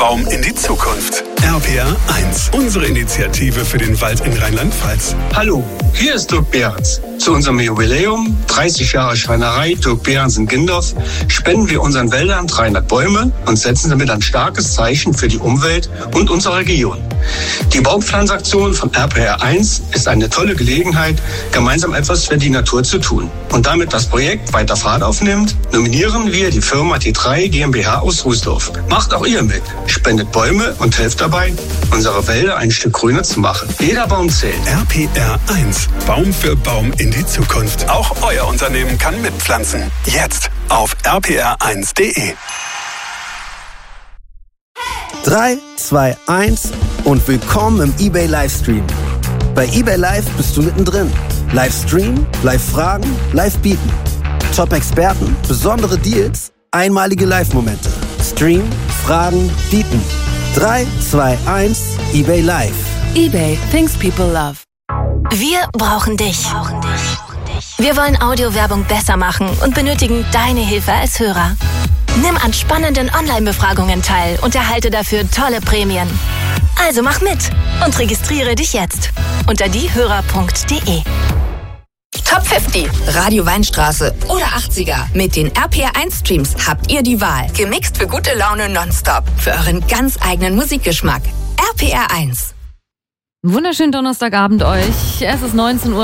Baum in die Zukunft. RPR 1, unsere Initiative für den Wald in Rheinland-Pfalz. Hallo, hier ist Dirk Behrens. Zu unserem Jubiläum, 30 Jahre Schreinerei Dirk Behrens in Gindorf, spenden wir unseren Wäldern 300 Bäume und setzen damit ein starkes Zeichen für die Umwelt und unsere Region. Die Baumpflanzaktion von RPR 1 ist eine tolle Gelegenheit, gemeinsam etwas für die Natur zu tun. Und damit das Projekt weiter Fahrt aufnimmt, nominieren wir die Firma T3 GmbH aus Rußdorf. Macht auch ihr mit, spendet Bäume und helft dabei, unsere Wälder ein Stück grüner zu machen. Jeder Baum zählt. RPR 1, Baum für Baum in die Zukunft. Auch euer Unternehmen kann mitpflanzen. Jetzt auf rpr1.de. 3, 2, 1 und willkommen im eBay Livestream. Bei eBay Live bist du mittendrin. Livestream, Live-Fragen, Live-Bieten. Top-Experten, besondere Deals, einmalige Live-Momente. Stream, Fragen, Bieten. 3, 2, 1, eBay Live. eBay, things people love. Wir brauchen dich. Wir wollen Audiowerbung besser machen und benötigen deine Hilfe als Hörer. Nimm an spannenden Online-Befragungen teil und erhalte dafür tolle Prämien. Also mach mit und registriere dich jetzt unter diehörer.de. Top 50, Radio Weinstraße oder 80er. Mit den RPR1-Streams habt ihr die Wahl. Gemixt für gute Laune nonstop. Für euren ganz eigenen Musikgeschmack. RPR1. Wunderschönen Donnerstagabend euch. Es ist 19.30 Uhr,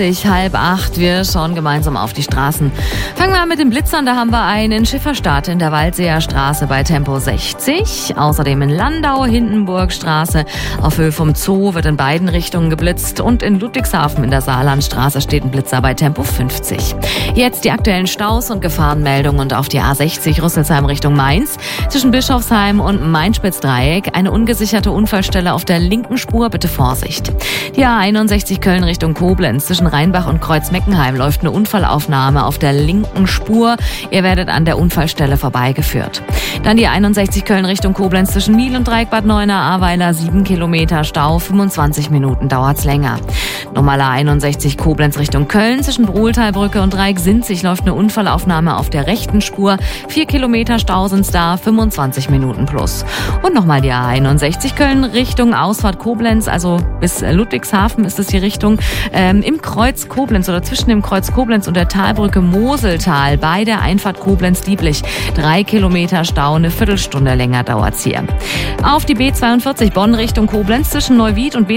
7:30. Wir schauen gemeinsam auf die Straßen. Fangen wir an mit den Blitzern. Da haben wir einen in Schifferstadt in der Waldseer Straße bei Tempo 60. Außerdem in Landau, Hindenburgstraße. Auf Höhe vom Zoo wird in beiden Richtungen geblitzt. Und in Ludwigshafen in der Saarlandstraße steht ein Blitzer bei Tempo 50. Jetzt die aktuellen Staus und Gefahrenmeldungen. Und auf die A60 Rüsselsheim Richtung Mainz. Zwischen Bischofsheim und Main-Spitz-Dreieck eine ungesicherte Unfallstelle auf der linken Spur. Bitte Vorsicht. Die A61 Köln Richtung Koblenz. Zwischen Rheinbach und Kreuz-Meckenheim läuft eine Unfallaufnahme auf der linken Spur. Ihr werdet an der Unfallstelle vorbeigeführt. Dann die 61 Köln Richtung Koblenz zwischen Miel und Dreieck Bad Neuenahr-Ahrweiler. 7 Kilometer Stau, 25 Minuten dauert's länger. Normale 61 Koblenz Richtung Köln. Zwischen Brohltalbrücke und Dreieck-Sinzig läuft eine Unfallaufnahme auf der rechten Spur. 4 Kilometer Stau sind's da, 25 Minuten plus. Und nochmal die A61 Köln Richtung Ausfahrt Koblenz, also bis Ludwigshafen ist es die Richtung, im Kreuz Koblenz oder zwischen dem Kreuz Koblenz und der Talbrücke Moseltal bei der Einfahrt Koblenz-Dieblich. 3 Kilometer Stau, eine Viertelstunde länger dauert's hier. Auf die B42 Bonn Richtung Koblenz zwischen Neuwied und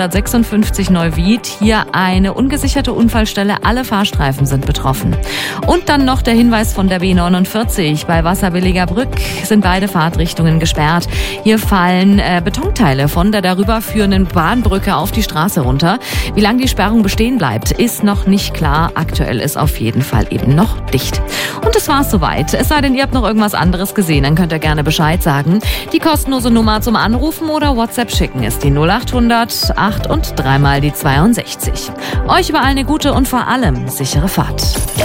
B256 Neuwied. Hier eine ungesicherte Unfallstelle. Alle Fahrstreifen sind betroffen. Und dann noch der Hinweis von der B49. Bei Wasserbilliger Brück sind beide Fahrtrichtungen gesperrt. Hier fallen Betonteile von der darüber führenden Bahnbrücke auf die Straße runter. Wie lange die Sperrung bestehen bleibt, ist noch nicht klar. Aktuell ist auf jeden Fall eben noch dicht. Und das war's soweit. Es sei denn, ihr habt noch irgendwas anderes gesehen, dann könnt ihr gerne Bescheid sagen. Die kostenlose Nummer zum Anrufen oder WhatsApp schicken ist die 0800 8 und 3 mal die 62. Euch überall eine gute und vor allem sichere Fahrt.